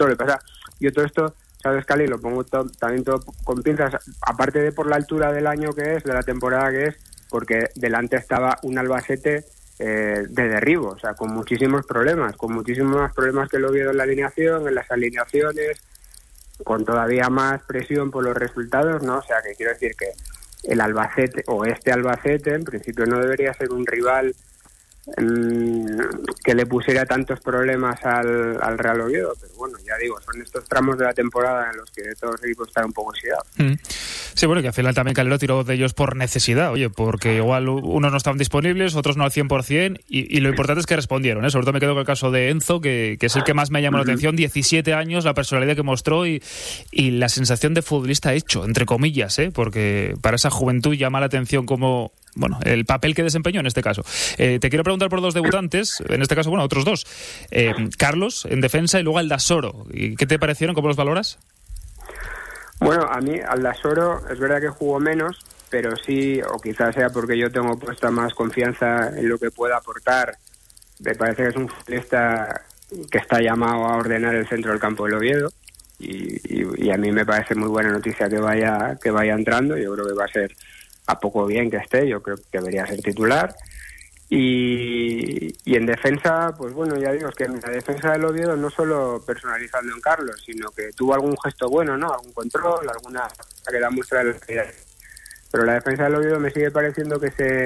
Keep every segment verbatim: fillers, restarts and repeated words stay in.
demostró. Lo que pasa, yo todo esto, sabes, Cali, lo pongo to- también todo con pinzas, aparte de por la altura del año que es, de la temporada que es, porque delante estaba un Albacete eh, de derribo, o sea, con muchísimos problemas, con muchísimos más problemas que el Oviedo en la alineación, en las alineaciones, con todavía más presión por los resultados, ¿no? O sea, que quiero decir que el Albacete, o este Albacete, en principio no debería ser un rival que le pusiera tantos problemas al, al Real Oviedo, pero bueno, ya digo, son estos tramos de la temporada en los que todos los equipos están un poco oxidados. Mm. Sí, bueno, que al final también Calero tiró de ellos por necesidad, oye, porque igual unos no estaban disponibles, otros no al cien por ciento, y, y lo importante es que respondieron, ¿eh? Sobre todo me quedo con el caso de Enzo, que, que es el que más me llamó la atención, diecisiete años, la personalidad que mostró y, y la sensación de futbolista hecho, entre comillas, ¿eh? Porque para esa juventud llama la atención como... Bueno, el papel que desempeñó en este caso. Eh, te quiero preguntar por dos debutantes, en este caso, bueno, otros dos. Eh, Carlos, en defensa, y luego Aldasoro. ¿Qué te parecieron? ¿Cómo los valoras? Bueno, a mí Aldasoro es verdad que jugó menos, pero sí, o quizás sea porque yo tengo puesta más confianza en lo que pueda aportar. Me parece que es un futbolista que está llamado a ordenar el centro del campo del Oviedo, y, y, y a mí me parece muy buena noticia que vaya, que vaya entrando. Yo creo que va a ser a poco bien que esté, yo creo que debería ser titular. Y, y en defensa, pues bueno, ya digo, es que en la defensa del Oviedo no solo personalizando en Carlos, sino que tuvo algún gesto bueno, ¿no? Algún control, alguna que da muestra de la calidad. Pero la defensa del Oviedo me sigue pareciendo que se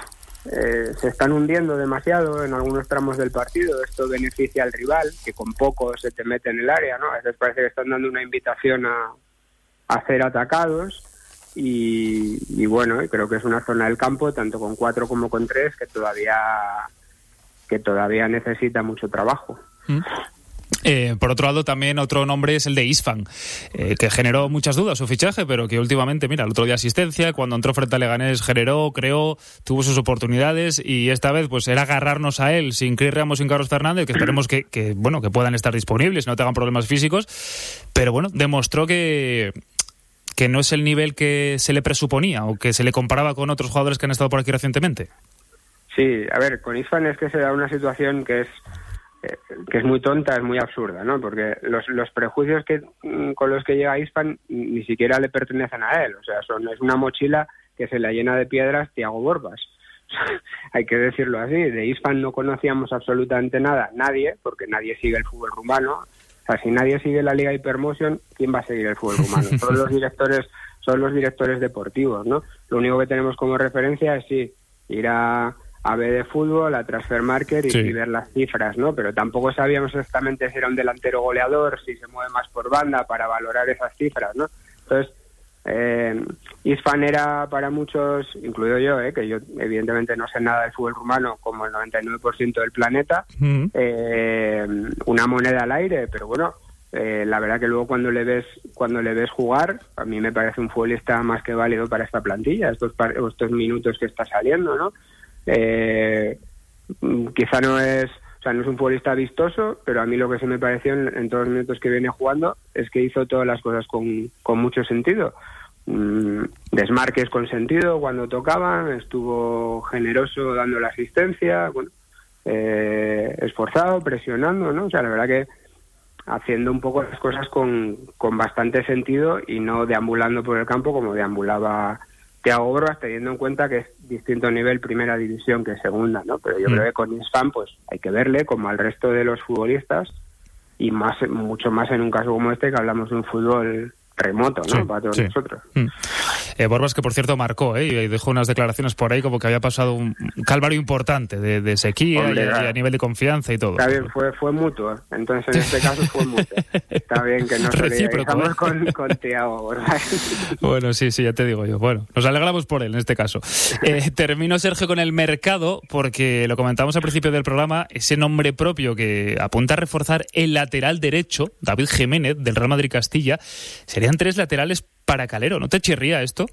eh, se están hundiendo demasiado en algunos tramos del partido. Esto beneficia al rival, que con poco se te mete en el área, ¿no? A veces parece que están dando una invitación a, a ser atacados. Y, y bueno, creo que es una zona del campo, tanto con cuatro como con tres, que todavía que todavía necesita mucho trabajo. ¿Mm? Eh, por otro lado, también otro nombre es el de Isfan, eh, que generó muchas dudas su fichaje, pero que últimamente, mira, el otro día asistencia, cuando entró frente a Leganés generó, creó, tuvo sus oportunidades, y esta vez pues era agarrarnos a él sin Cris Ramos, sin Carlos Fernández, que esperemos que, que, bueno, que puedan estar disponibles, no tengan problemas físicos, pero bueno, demostró que... que no es el nivel que se le presuponía o que se le comparaba con otros jugadores que han estado por aquí recientemente. Sí, a ver, con Isfan es que se da una situación que es eh, que es muy tonta, es muy absurda, ¿no? Porque los, los prejuicios que con los que llega Isfan ni siquiera le pertenecen a él, o sea, son es una mochila que se la llena de piedras Thiago Borbas. Hay que decirlo así, de Isfan no conocíamos absolutamente nada, nadie, porque nadie sigue el fútbol rumano. O sea, si nadie sigue la Liga Hypermotion, ¿quién va a seguir el fútbol rumano? Son los directores, son los directores deportivos, ¿no? Lo único que tenemos como referencia es sí, ir a, a B de fútbol, a Transfer Market y, sí. y ver las cifras, ¿no? Pero tampoco sabíamos exactamente si era un delantero goleador, si se mueve más por banda para valorar esas cifras, ¿no? Entonces, eh, Isfan era para muchos, incluido yo, eh, que yo evidentemente no sé nada del fútbol rumano, como el noventa y nueve por ciento del planeta, mm. eh, una moneda al aire, pero bueno, eh, la verdad que luego cuando le ves cuando le ves jugar, a mí me parece un futbolista más que válido para esta plantilla, estos, estos minutos que está saliendo, ¿no? Eh, quizá no es o sea, no es un futbolista vistoso, pero a mí lo que se me pareció en, en todos los minutos que viene jugando es que hizo todas las cosas con, con mucho sentido. Mm, desmarques con sentido cuando tocaban, estuvo generoso dando la asistencia, bueno, eh, esforzado, presionando, ¿no? O sea, la verdad que haciendo un poco las cosas con, con bastante sentido y no deambulando por el campo como deambulaba Thiago Borbas, teniendo en cuenta que es distinto nivel primera división que segunda, ¿no? Pero yo mm. creo que con Isfan pues hay que verle como al resto de los futbolistas y más mucho más en un caso como este que hablamos de un fútbol remoto, ¿no? Sí, para todos sí. nosotros. Mm. Eh, Borbas, que por cierto marcó, ¿eh? Y dejó unas declaraciones por ahí como que había pasado un calvario importante de, de sequía. Hombre, y, y a nivel de confianza y todo. Está bien, fue, fue mutuo. Entonces en este caso fue mutuo. Está bien que no solidarizamos ¿eh? con, con Thiago Borbas. Bueno, sí, sí, ya te digo yo. Bueno, nos alegramos por él en este caso. Eh, termino, Sergio, con el mercado, porque lo comentamos al principio del programa, ese nombre propio que apunta a reforzar el lateral derecho, David Jiménez, del Real Madrid Castilla. Serían tres laterales para Calero. ¿No te chirría esto?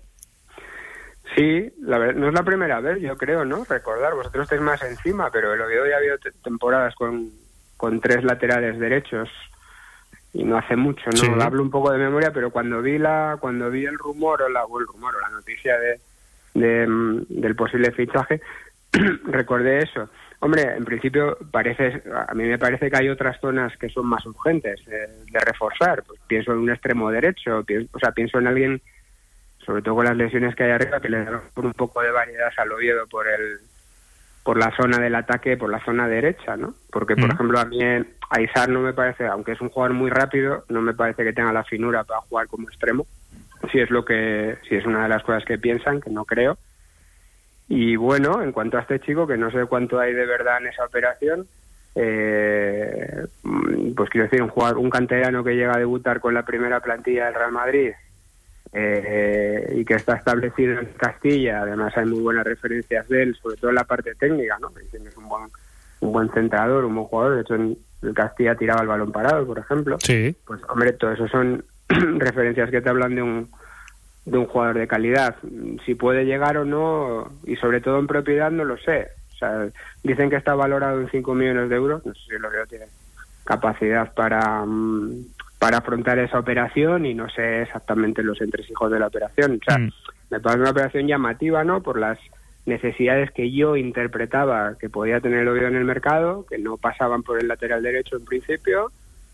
Sí, la verdad, no es la primera vez, yo creo, ¿no? Recordar, vosotros estáis más encima, pero el Oviedo ya ha habido t- temporadas con, con tres laterales derechos y no hace mucho, ¿no? Sí. Hablo un poco de memoria, pero cuando vi la cuando vi el rumor o la o el rumor o la noticia de, de del posible fichaje, recordé eso. Hombre, en principio parece, a mí me parece que hay otras zonas que son más urgentes de, de reforzar. Pues pienso en un extremo derecho, pienso, o sea, pienso en alguien, sobre todo con las lesiones que hay arriba, que le da un poco de variedad al Oviedo por el por la zona del ataque, por la zona derecha, ¿no? Porque, por mm. ejemplo, a mí Aizar no me parece, aunque es un jugador muy rápido, no me parece que tenga la finura para jugar como extremo. Si es lo que, si es una de las cosas que piensan, que no creo. Y bueno, en cuanto a este chico, que no sé cuánto hay de verdad en esa operación, eh, pues quiero decir, un jugador, un canterano que llega a debutar con la primera plantilla del Real Madrid, eh, y que está establecido en Castilla. Además hay muy buenas referencias de él, sobre todo en la parte técnica, ¿no? Dicen que es un buen, un buen centrador, un buen jugador. De hecho, en el Castilla tiraba el balón parado, por ejemplo. Sí. Pues hombre, todo eso son referencias que te hablan de un de un jugador de calidad. Si puede llegar o no, y sobre todo en propiedad, no lo sé. O sea, dicen que está valorado en cinco millones de euros. No sé si lo veo, tiene capacidad para para afrontar esa operación, y no sé exactamente los entresijos de la operación. O sea, mm. me parece una operación llamativa, ¿no? Por las necesidades que yo interpretaba que podía tener el Oviedo en el mercado, que no pasaban por el lateral derecho en principio,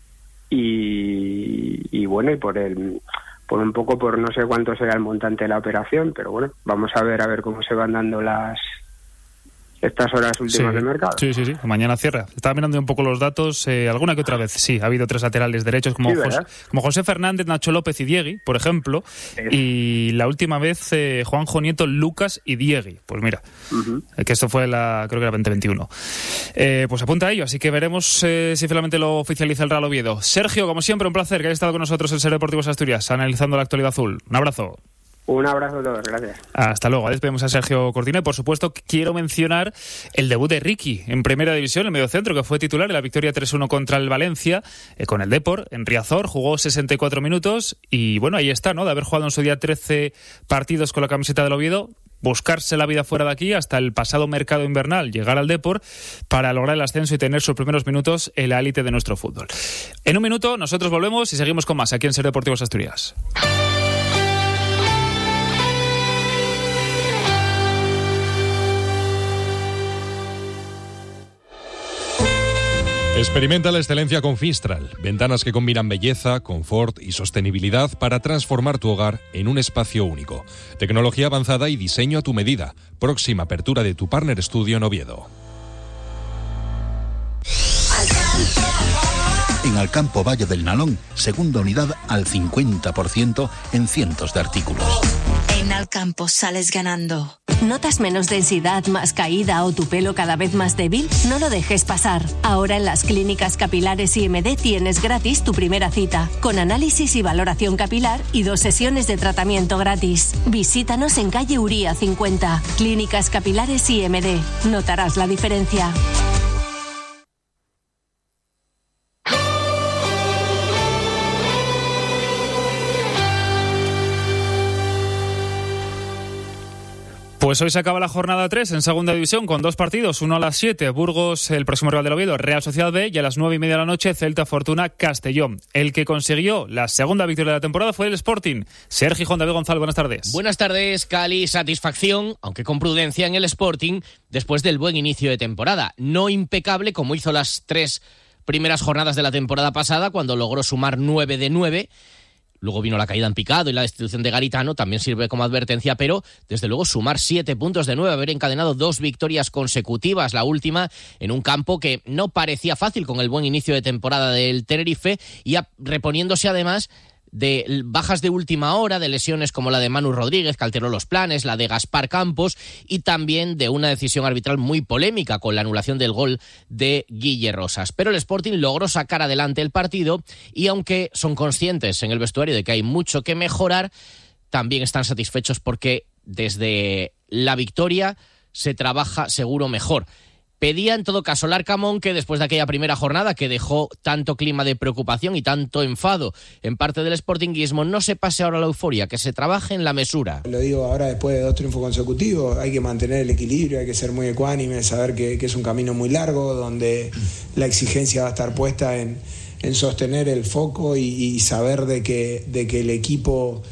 y, y bueno, y por el por un poco por no sé cuánto será el montante de la operación, pero bueno, vamos a ver a ver cómo se van dando las estas horas últimas sí, del mercado. Sí, sí, sí. Mañana cierra. Estaba mirando un poco los datos. Eh, alguna que otra vez, sí. Ha habido tres laterales derechos, como, sí, José, como José Fernández, Nacho López y Diegui, por ejemplo. Sí. Y la última vez, eh, Juanjo Nieto, Lucas y Diegui. Pues mira, uh-huh. eh, que esto fue la, creo que era veinte veintiuno. Eh, pues apunta a ello. Así que veremos eh, si finalmente lo oficializa el Real Oviedo. Sergio, como siempre, un placer que hayas estado con nosotros en Ser Deportivos Asturias, analizando la actualidad azul. Un abrazo. Un abrazo a todos, gracias. Hasta luego. Despedimos a Sergio Cortina y, por supuesto, quiero mencionar el debut de Ricky en Primera División, en mediocentro, que fue titular en la victoria tres uno contra el Valencia, eh, con el Depor, en Riazor. Jugó sesenta y cuatro minutos y, bueno, ahí está, ¿no? De haber jugado en su día trece partidos con la camiseta del Oviedo, buscarse la vida fuera de aquí hasta el pasado mercado invernal, llegar al Depor para lograr el ascenso y tener sus primeros minutos en la élite de nuestro fútbol. En un minuto nosotros volvemos y seguimos con más aquí en Ser Deportivos Asturias. Experimenta la excelencia con Fistral, ventanas que combinan belleza, confort y sostenibilidad para transformar tu hogar en un espacio único. Tecnología avanzada y diseño a tu medida. Próxima apertura de tu Partner Studio en Oviedo. En Alcampo Valle del Nalón, segunda unidad al cincuenta por ciento en cientos de artículos. En Alcampo sales ganando. ¿Notas menos densidad, más caída o tu pelo cada vez más débil? No lo dejes pasar. Ahora en las clínicas capilares I M D tienes gratis tu primera cita, con análisis y valoración capilar y dos sesiones de tratamiento gratis. Visítanos en calle Uría cincuenta. Clínicas capilares I M D. Notarás la diferencia. Pues hoy se acaba la jornada tres en Segunda División con dos partidos, uno a las siete, Burgos, el próximo rival del Oviedo, Real Sociedad B, y a las nueve y media de la noche, Celta Fortuna Castellón. El que consiguió la segunda victoria de la temporada fue el Sporting. Sergio Gijón, David González, buenas tardes. Buenas tardes, Cali. Satisfacción, aunque con prudencia, en el Sporting después del buen inicio de temporada. No impecable como hizo las tres primeras jornadas de la temporada pasada, cuando logró sumar nueve de nueve. Luego vino la caída en picado y la destitución de Garitano, también sirve como advertencia, pero desde luego sumar siete puntos de nueve, haber encadenado dos victorias consecutivas, la última en un campo que no parecía fácil con el buen inicio de temporada del Tenerife, y reponiéndose además de bajas de última hora, de lesiones como la de Manu Rodríguez, que alteró los planes, la de Gaspar Campos, y también de una decisión arbitral muy polémica con la anulación del gol de Guille Rosas. Pero el Sporting logró sacar adelante el partido, y aunque son conscientes en el vestuario de que hay mucho que mejorar, también están satisfechos porque desde la victoria se trabaja seguro mejor. Pedía en todo caso Larcamón que después de aquella primera jornada que dejó tanto clima de preocupación y tanto enfado en parte del sportinguismo, no se pase ahora la euforia, que se trabaje en la mesura. Lo digo ahora después de dos triunfos consecutivos, hay que mantener el equilibrio, hay que ser muy ecuánime, saber que, que es un camino muy largo donde la exigencia va a estar puesta en, en sostener el foco y, y saber de que, de que el equipo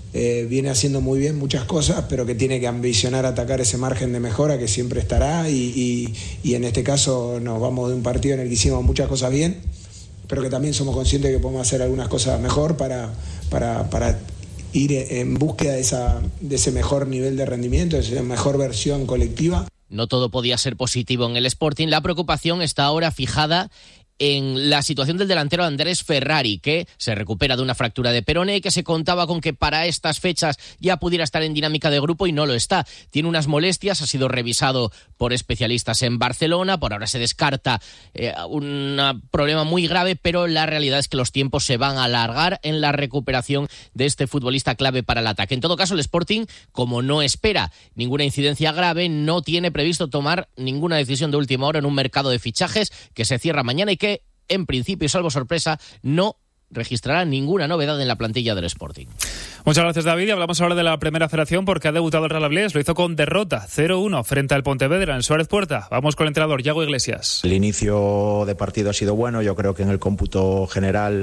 eh, viene haciendo muy bien muchas cosas, pero que tiene que ambicionar atacar ese margen de mejora que siempre estará y, y, y en este caso nos vamos de un partido en el que hicimos muchas cosas bien, pero que también somos conscientes de que podemos hacer algunas cosas mejor para, para, para ir en búsqueda de, esa, de ese mejor nivel de rendimiento, de esa mejor versión colectiva. No todo podía ser positivo en el Sporting. La preocupación está ahora fijada en la situación del delantero Andrés Ferrari, que se recupera de una fractura de peroné y que se contaba con que para estas fechas ya pudiera estar en dinámica de grupo y no lo está. Tiene unas molestias, ha sido revisado por especialistas en Barcelona, por ahora se descarta eh, un problema muy grave, pero la realidad es que los tiempos se van a alargar en la recuperación de este futbolista clave para el ataque. En todo caso, el Sporting, como no espera ninguna incidencia grave, no tiene previsto tomar ninguna decisión de última hora en un mercado de fichajes que se cierra mañana y que en principio, salvo sorpresa, no registrará ninguna novedad en la plantilla del Sporting. Muchas gracias, David. Y hablamos ahora de la Primera Federación porque ha debutado el Real Avilés. Lo hizo con derrota cero uno frente al Pontevedra en Suárez Puerta. Vamos con el entrenador, Yago Iglesias. El inicio de partido ha sido bueno. Yo creo que en el cómputo general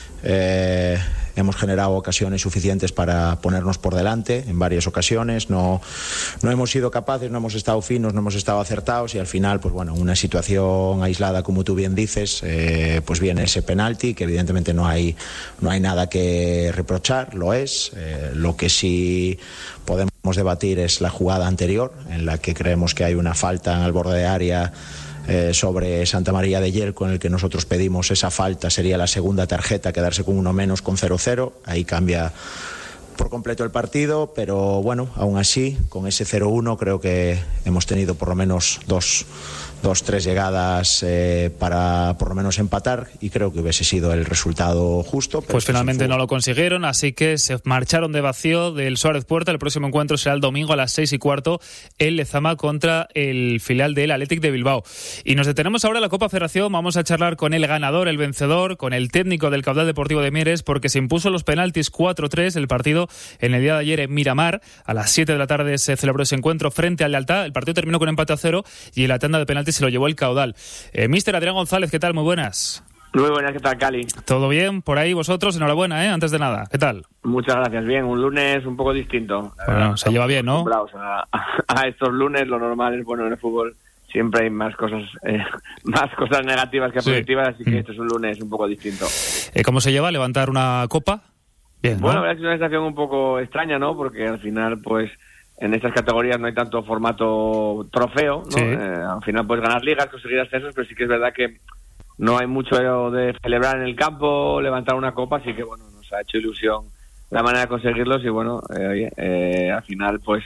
eh, hemos generado ocasiones suficientes para ponernos por delante en varias ocasiones. No, no hemos sido capaces, no hemos estado finos, no hemos estado acertados y al final, pues bueno, una situación aislada, como tú bien dices, eh, pues viene ese penalti que evidentemente no hay, no hay nada que reprochar, lo es. Eh, lo que sí podemos debatir es la jugada anterior, en la que creemos que hay una falta en el borde de área Eh, sobre Santa María de Yel, con el que nosotros pedimos esa falta. Sería la segunda tarjeta, quedarse con uno menos con cero cero. Ahí cambia por completo el partido, pero bueno, aún así, con ese cero uno creo que hemos tenido por lo menos dos, dos tres llegadas eh, para por lo menos empatar y creo que hubiese sido el resultado justo. Pero pues finalmente no lo consiguieron, así que se marcharon de vacío del Suárez Puerta. El próximo encuentro será el domingo a las seis y cuarto en Lezama contra el filial del Athletic de Bilbao. Y nos detenemos ahora en la Copa Federación. Vamos a charlar con el ganador, el vencedor, con el técnico del Caudal Deportivo de Mieres, porque se impuso los penaltis cuatro tres el partido en el día de ayer en Miramar. A las siete de la tarde se celebró ese encuentro frente al Lealtad. El partido terminó con empate a cero y en la tanda de penaltis se lo llevó el Caudal. Eh, Mister Adrián González, ¿qué tal? Muy buenas. Muy buenas, ¿qué tal, Cali? ¿Todo bien por ahí vosotros? Enhorabuena, ¿eh? Antes de nada, ¿qué tal? Muchas gracias, bien. Un lunes un poco distinto. Bueno, se lleva bien, ¿no? A, a estos lunes, lo normal es, bueno, en el fútbol siempre hay más cosas eh, más cosas negativas que positivas, sí. Así que mm. este es un lunes un poco distinto. Eh, ¿Cómo se lleva levantar una copa? Bien, ¿no? Bueno, la verdad es que es una sensación un poco extraña, ¿no? Porque al final, pues, en estas categorías no hay tanto formato trofeo, ¿no? Sí. Eh, al final puedes ganar ligas, conseguir ascensos, pero sí que es verdad que no hay mucho de celebrar en el campo, levantar una copa, así que, bueno, nos ha hecho ilusión la manera de conseguirlos y, bueno, eh, eh, al final, pues,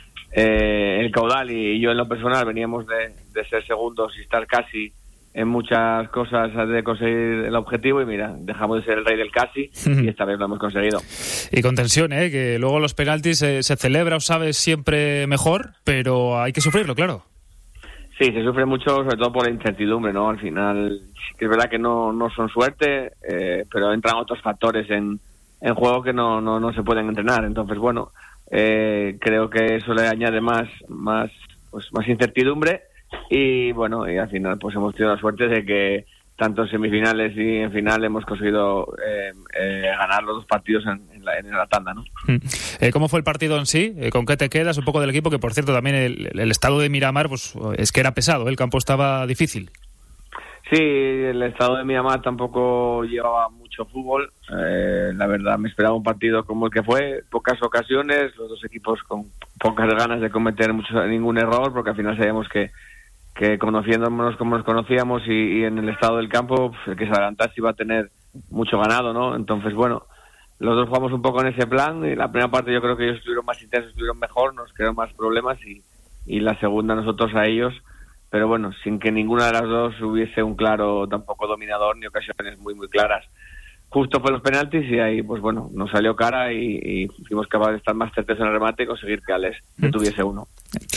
eh, el Caudal y yo en lo personal veníamos de, de ser segundos y estar casi en muchas cosas de conseguir el objetivo y mira, dejamos de ser el rey del casi y esta vez lo hemos conseguido. Y con tensión, ¿eh? Que luego los penaltis eh, se celebra, os sabes, siempre mejor, pero hay que sufrirlo, claro. Sí, se sufre mucho, sobre todo por la incertidumbre, ¿no? Al final, es verdad que no, no son suerte, eh, pero entran otros factores en, en juego que no, no, no se pueden entrenar. Entonces, bueno, eh, creo que eso le añade más, más, pues, más incertidumbre. Y bueno, y al final pues hemos tenido la suerte de que tanto en semifinales y en final hemos conseguido eh, eh, ganar los dos partidos en, en, la, en la tanda, ¿no? Eh, ¿Cómo fue el partido en sí? Eh, ¿Con qué te quedas un poco del equipo? Que por cierto también el, el estado de Miramar pues es que era pesado, ¿eh? El campo estaba difícil. Sí, el estado de Miramar tampoco llevaba mucho fútbol. Eh, la verdad me esperaba un partido como el que fue, pocas ocasiones, los dos equipos con pocas ganas de cometer mucho, ningún error, porque al final sabíamos que que conociéndonos como nos conocíamos y, y en el estado del campo, pues, el que se adelantase iba a tener mucho ganado, ¿no? Entonces, bueno, los dos jugamos un poco en ese plan y la primera parte yo creo que ellos estuvieron más intensos, estuvieron mejor, nos crearon más problemas y, y la segunda nosotros a ellos, pero bueno, sin que ninguna de las dos hubiese un claro tampoco dominador ni ocasiones muy, muy claras. Justo fue los penaltis y ahí, pues bueno, nos salió cara y, y fuimos capaces de estar más certeros en el remate y conseguir que Alex que tuviese uno.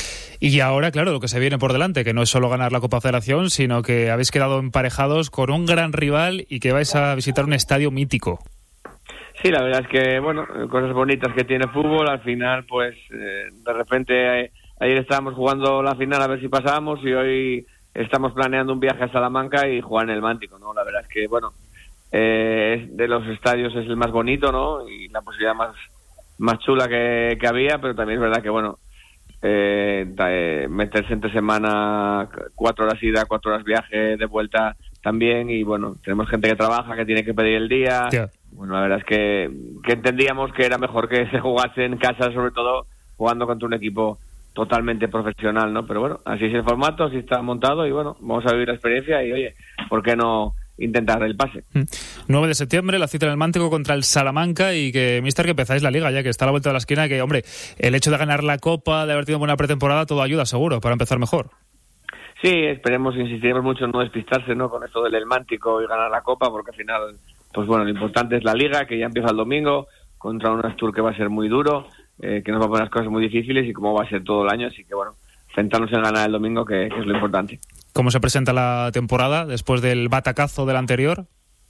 Y ahora, claro, lo que se viene por delante, que no es solo ganar la Copa Federación, sino que habéis quedado emparejados con un gran rival y que vais a visitar un estadio mítico. Sí, la verdad es que, bueno, cosas bonitas que tiene fútbol, al final, pues, eh, de repente, eh, ayer estábamos jugando la final a ver si pasábamos y hoy estamos planeando un viaje a Salamanca y jugar en el Mántico, ¿no? La verdad es que, bueno, eh, de los estadios es el más bonito, ¿no? Y la posibilidad más más chula que, que había, pero también es verdad que, bueno, eh, eh, meterse entre semana cuatro horas ida, cuatro horas viaje de vuelta también, y bueno, tenemos gente que trabaja, que tiene que pedir el día. Yeah. Bueno, la verdad es que, que entendíamos que era mejor que se jugase en casa, sobre todo jugando contra un equipo totalmente profesional, ¿no? Pero bueno, así es el formato, así está montado, y bueno, vamos a vivir la experiencia y, oye, ¿por qué no intentar el pase? nueve de septiembre, la cita en el Mántico contra el Salamanca, y que, mister, que empezáis la Liga ya, que está a la vuelta de la esquina, que, hombre, el hecho de ganar la Copa, de haber tenido buena pretemporada, todo ayuda, seguro, para empezar mejor. Sí, esperemos, insistiremos mucho en no despistarse, ¿no?, con esto del El Mántico y ganar la Copa, porque al final, pues bueno, lo importante es la Liga, que ya empieza el domingo, contra un Astur que va a ser muy duro, eh, que nos va a poner las cosas muy difíciles, y como va a ser todo el año, así que bueno, centrarnos en ganar el domingo, que, que es lo importante. ¿Cómo se presenta la temporada después del batacazo del anterior?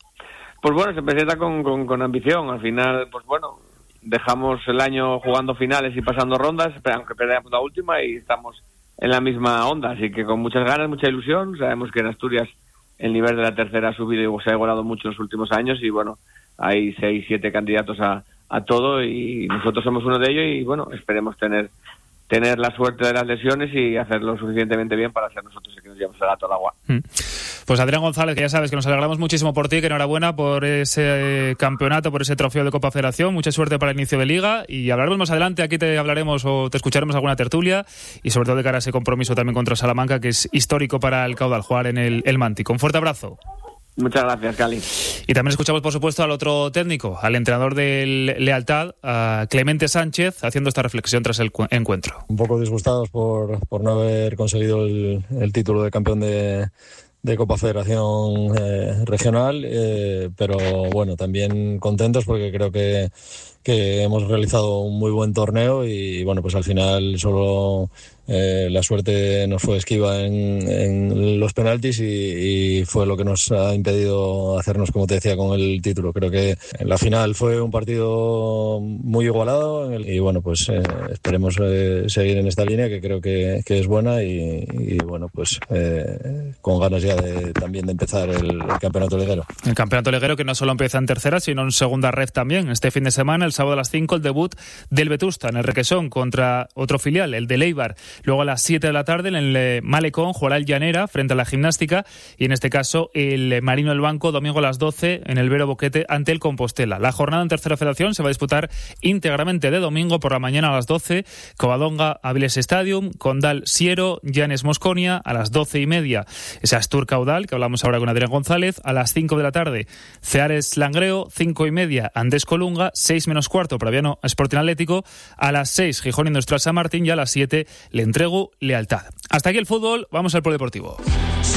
Pues bueno, se presenta con, con, con ambición. Al final, pues bueno, dejamos el año jugando finales y pasando rondas, aunque perdamos la última, y estamos en la misma onda, así que con muchas ganas, mucha ilusión. Sabemos que en Asturias el nivel de la tercera ha subido y se ha igualado mucho en los últimos años, y bueno, hay seis, siete candidatos a, a todo, y nosotros somos uno de ellos, y bueno, esperemos tener tener la suerte de las lesiones y hacerlo suficientemente bien para ser nosotros el que nos llevamos el gato al agua. Pues Adrián González, que ya sabes que nos alegramos muchísimo por ti, que enhorabuena por ese campeonato, por ese trofeo de Copa Federación, mucha suerte para el inicio de Liga, y hablaremos más adelante, aquí te hablaremos o te escucharemos alguna tertulia, y sobre todo de cara a ese compromiso también contra Salamanca, que es histórico para el Caudal jugar en el, el Mántico. Un fuerte abrazo. Muchas gracias, Cali. Y también escuchamos, por supuesto, al otro técnico, al entrenador del Lealtad, a Clemente Sánchez, haciendo esta reflexión tras el cu- encuentro. Un poco disgustados por, por no haber conseguido el, el título de campeón de, de Copa Federación eh, Regional, eh, pero bueno, también contentos porque creo que, que hemos realizado un muy buen torneo, y bueno, pues al final solo eh, la suerte nos fue esquiva en, en los penaltis, y, y fue lo que nos ha impedido hacernos, como te decía, con el título. Creo que en la final fue un partido muy igualado, y bueno, pues eh, esperemos eh, seguir en esta línea, que creo que, que es buena, y, y bueno, pues eh, con ganas ya de, también de empezar el, el campeonato liguero. El campeonato liguero, que no solo empieza en tercera, sino en segunda red también. Este fin de semana, el sábado a las cinco, el debut del Vetusta en el Requesón contra otro filial, el de Leibar. Luego a las siete de la tarde en el Malecón jugará el Llanera frente a la Gimnástica, y en este caso el Marino del Banco, domingo a las doce en el Vero Boquete ante el Compostela. La jornada en tercera federación se va a disputar íntegramente de domingo por la mañana a las doce, Covadonga Avilés Stadium, Condal Siero, Llanes Mosconia, a las doce y media ese Astur Caudal, que hablamos ahora con Adrián González, a las cinco de la tarde Ceares Langreo, cinco y media Andés Colunga, seis menos cuarto Praviano Sporting Atlético, a las seis Gijón Industrial San Martín, y a las siete Le Entrego Lealtad. Hasta aquí el fútbol, vamos al polideportivo.